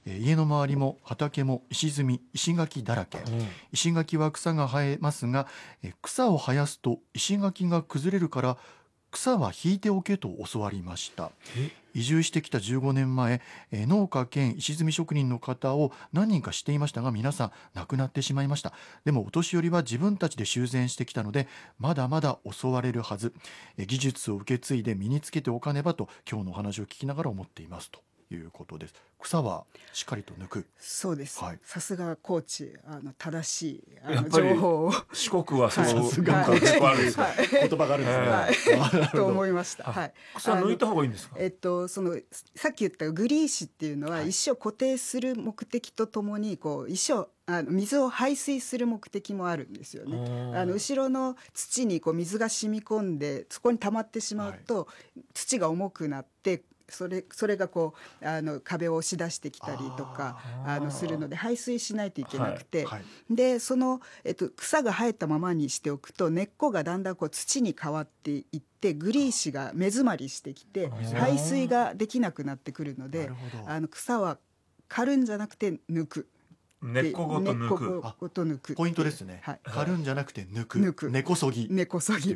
家の周りも畑も石積み、石垣だらけ。石垣は草が生えますが、草を生やすと石垣が崩れるから草は引いておけと教わりました。移住してきた15年前、農家兼石積み職人の方を何人か知っていましたが、皆さん亡くなってしまいました。でもお年寄りは自分たちで修繕してきたので、まだまだ教われるはず。技術を受け継いで身につけておかねばと、今日のお話を聞きながら思っていますということです。草はしっかりと抜く。 そうです。 はい、 さすが高知、正しいやっぱり情報を四国はそうさすが文化が結構あるんですか。 言葉があるんですね。 はいと思いました。はい。 草抜いた方がいいんですか。 そのさっき言ったグリー石っていうのは、 はい、 石を固定する目的とともに水を排水する目的もあるんですよね。後ろの土に水が染み込んでそこに溜まってしまうと、土が重くなってそれが壁を押し出してきたりとかするので排水しないといけなくて、でその、草が生えたままにしておくと根っこがだんだん土に変わっていってグリー石が目詰まりしてきて排水ができなくなってくるので、草は刈るんじゃなくて抜く。 根っこごと抜く。 ポイントですね。刈るんじゃなくて抜く。根こそぎ。 根こそぎ。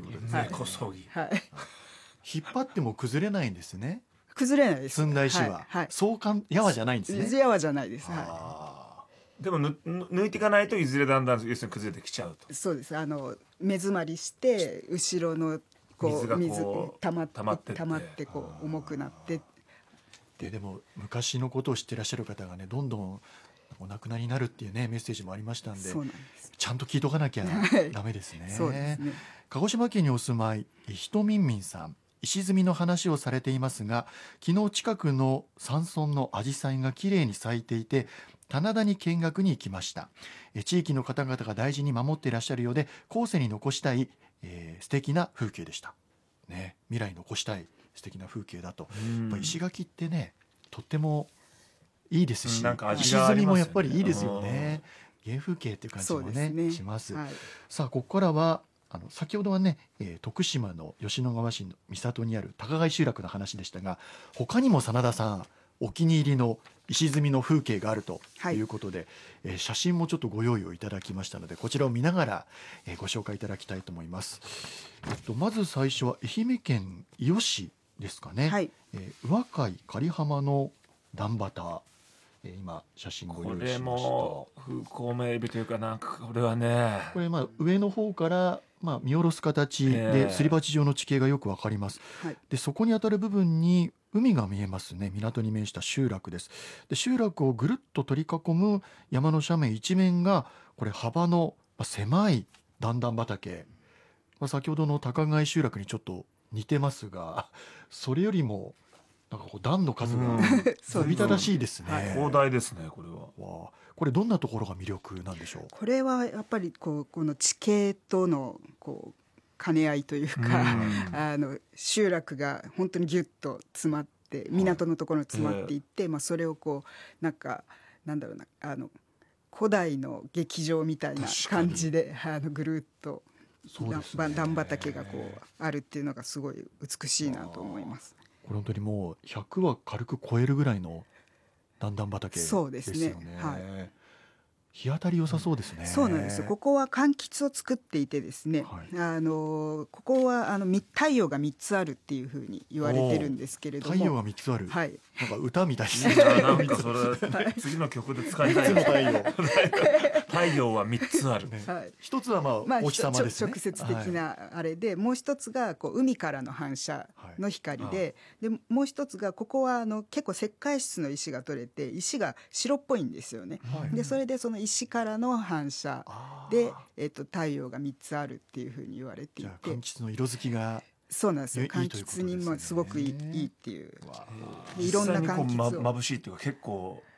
引っ張っても崩れないんですね。 崩れないです。 積んだ石は。やわじゃないんですね。 やわじゃないです。 でも抜いていかないといずれだんだん要するに崩れてきちゃうと。 そうです。目詰まりして後ろの水溜まって重くなって。 でも昔のことを知ってらっしゃる方がね、どんどんお亡くなりになるっていうねメッセージもありましたんで、ちゃんと聞いとかなきゃダメですね。 そうですね。 鹿児島県にお住まいひとみんみんさん、石積みの話をされていますが、昨日近くの山村のアジサイがきれいに咲いていて棚田に見学に行きました。地域の方々が大事に守っていらっしゃるようで後世に残したい、素敵な風景でした、ね、未来に残したい素敵な風景だと。やっぱ石垣ってねとってもいいですし、石積みもやっぱりいいですよね。原風景っていう感じもねします。さあここからは先ほどはね、徳島の吉野川市の港にある高貝集落の話でしたが、他にも真田さんお気に入りの石積みの風景があるということで、写真もちょっとご用意をいただきましたのでこちらを見ながら、ご紹介いただきたいと思います。まず最初は愛媛県伊予市ですかね。宇和海狩浜の段端、今写真ご用意しました。 これも風光明媚というか、なんかこれはね、 これ上の方から見下ろす形ですり鉢状の地形がよくわかります。でそこに当たる部分に海が見えますね。港に面した集落です。で集落をぐるっと取り囲む山の斜面一面がこれ幅の狭い段々畑、先ほどの高貝集落にちょっと似てますが、それよりもなんか段の数がおびただしいですね。 広大ですね。これはこれどんなところが魅力なんでしょう。 これはやっぱりこの地形との兼ね合いというか、集落が本当にギュッと詰まって港のところに詰まっていって、それをなんだろうな、古代の劇場みたいな感じでぐるっと段畑があるっていうのがすごい美しいなと思います。 これ本当にもう100は軽く超えるぐらいの段々畑ですよね。そうですね。日当たり良さそうですね。 そうなんですよ。ここは柑橘を作っていてですね、ここは太陽が3つあるっていうふうに言われてるんですけれども、 太陽が3つある、なんか歌みたいですね。 なんかそれ次の曲で使いたい。太陽は3つある。 一つはお日様ですね。 直接的なあれで、もう一つが海からの反射の光で、もう一つがここは結構石灰質の石が取れて石が白っぽいんですよね。でそれでその石からの反射で、太陽が3つあるっていうふうに言われていて、 柑橘の色づきがそうなんですよ。柑橘にもすごくいいっていう、いろんな柑橘を眩しいっていうか結構